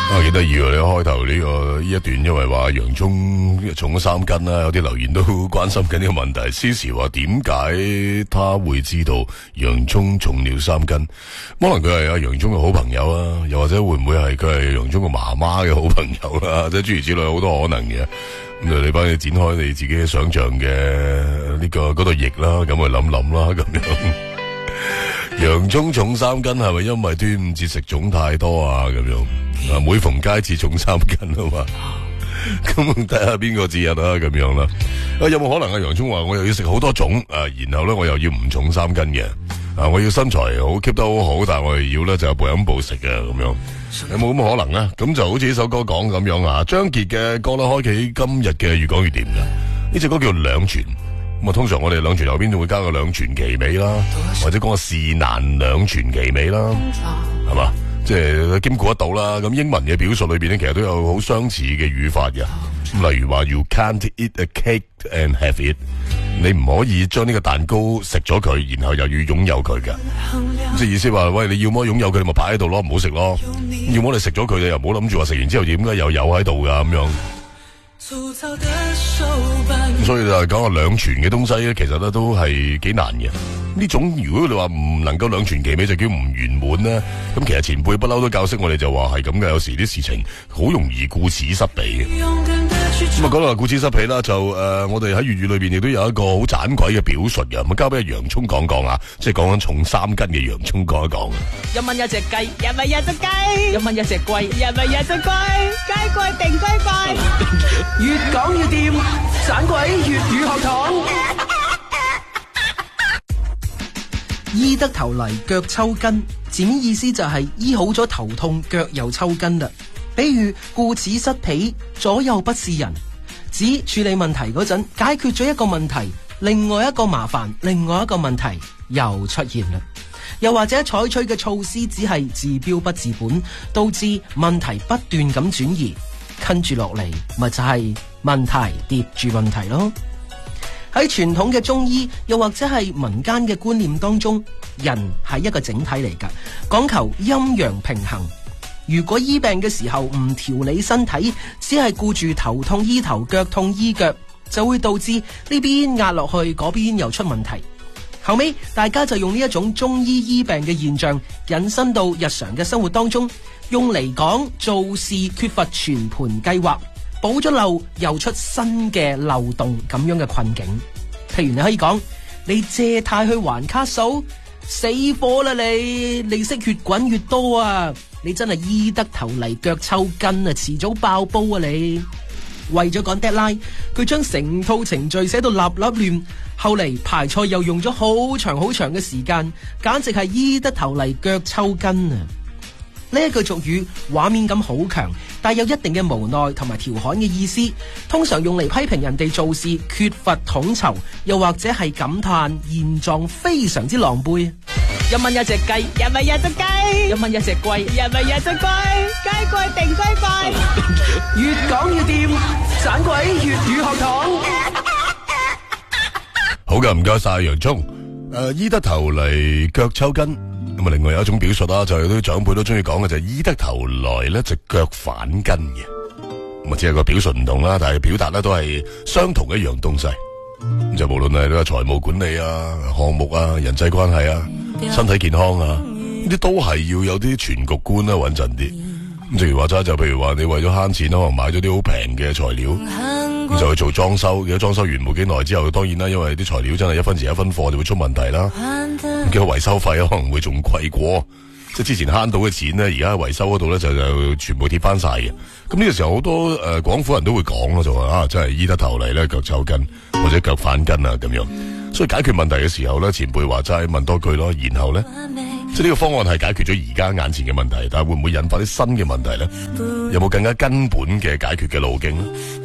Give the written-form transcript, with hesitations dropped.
幾得意喎！你開頭呢一段，因為話洋蔥重咗3斤啦，有啲留言都關心緊呢個問題。思時話點解他會知道洋蔥重了3斤？可能佢係阿洋蔥嘅好朋友啊，又或者會唔會係佢係洋蔥嘅媽媽嘅好朋友啦？即係諸如此類，好多可能嘅。咁就你幫你展開你自己想象嘅呢個嗰度翼啦，咁去諗諗啦，咁樣。洋蔥重3斤係咪因為端午節食粽太多啊？咁樣。每逢佳節重3斤啊嘛，咁睇下邊個節日啊咁樣啦。有冇可能洋蔥話我又要食好多粽然後咧我又要唔重3斤嘅我要身材好 keep 得好好，但係我又要咧就暴飲暴食嘅咁樣，有冇咁嘅可能咧？咁就好似呢首歌講咁樣啊，張傑嘅歌啦，開啟今日嘅越講越掂嘅。呢隻歌叫兩全，咁啊通常我哋兩全後邊就會加個兩全其美啦，或者講個事難兩全其美啦，係嘛？即係兼顧得到啦，咁英文嘅表述裏邊咧，其實都有好相似嘅語法嘅。咁例如話 ，You can't eat a cake and have it， 你唔可以將呢個蛋糕食咗佢，然後又要擁有佢嘅。即係意思話，喂，你要麼擁有佢，你咪擺喺度咯，唔好食咯；要麼你食咗佢，你又唔好諗住話食完之後點解又有喺度噶咁樣。咁所以就係講個兩全嘅東西咧，其實咧都係幾難嘅。呢種如果你話唔能夠兩全其美，就叫唔圓滿咧。咁其實前輩不嬲都教識我哋就話係咁嘅，有時啲事情好容易顧此失彼嘅。咁啊講到顧此失彼啦，就我哋喺粵語裏邊亦都有一個好盞鬼嘅表述嘅，咁交俾阿洋蔥講講啊，即係講緊重3斤嘅洋蔥講一講。 1蚊1隻雞，1蚊1隻雞，1蚊1隻龜，1蚊1隻龜，雞貴定龜貴，越講越掂，盞鬼粵語學堂。 醫得頭嚟腳抽筋，字面意思就係醫好咗頭痛，腳又抽筋啦。比如顧此失彼，左右不是人，指處理問題嗰陣解決咗一個問題，另外一個麻煩，另外一個問題又出現啦。又或者採取嘅措施只係治標不治本，導致問題不斷咁轉移，跟住落嚟咪就係問題疊住問題咯。喺傳統嘅中醫，又或者係民間嘅觀念當中，人係一個整體嚟噶，講求陰陽平衡。如果醫病嘅時候唔調理身體，只係顧住頭痛醫頭，腳痛醫腳，就會導致呢邊壓落去，嗰邊又出問題。後尾大家就用呢一種中醫醫病嘅現象引申到日常嘅生活當中，用嚟講做事缺乏全盤計劃，補咗漏又出新嘅漏洞咁樣嘅困境。譬如你可以講，你借貸去還卡數，死火啦你，利息越滾越多啊！你真係醫得頭嚟腳抽筋啊，遲早爆煲啊你！為咗趕 deadline， 佢將成套程序寫到立立亂，後嚟排賽又用咗好長好長嘅時間，簡直係醫得頭嚟腳抽筋啊！呢一句俗語畫面感好強，但有一定嘅無奈同埋調侃嘅意思，通常用嚟批評人哋做事缺乏統籌，又或者係感嘆現狀非常之狼狽。 1蚊1隻雞，1蚊1隻雞，1蚊1隻龜，1蚊1隻龜，雞貴定龜貴，越講越掂，盞鬼粵語學堂。 好嘅，唔該晒洋蔥。醫得頭嚟腳抽筋。咁啊，另外有一種表述啦，就係啲長輩都中意講嘅，就係醫得頭來咧就腳反筋嘅。咁啊，只係個表述唔同啦，但係表達咧都係相同一樣東西。咁就無論係你話財務管理啊、項目啊、人際關係啊、身體健康啊，呢啲都係要有啲全局觀啦，穩陣啲。咁正如話齋，就譬如話你為咗慳錢，可能買咗啲好平嘅材料，咁就去做裝修。如果裝修完冇幾耐之後，當然啦，因為啲材料真係一分錢一分貨，就會出問題啦。咁嘅維修費可能會仲貴過，即係之前慳到嘅錢咧，而家喺維修嗰度咧就全部貼翻晒嘅。咁呢個時候好多廣府人都會講咯，就話啊，真係醫得頭嚟咧腳抽筋或者腳反筋啊咁樣。所以解決問題嘅時候咧，前輩話齋問多句咯，然後咧，即係呢個方案係解決咗而家眼前嘅問題，但係會唔會引發啲新嘅問題咧？有冇更加根本嘅解決嘅路徑咧？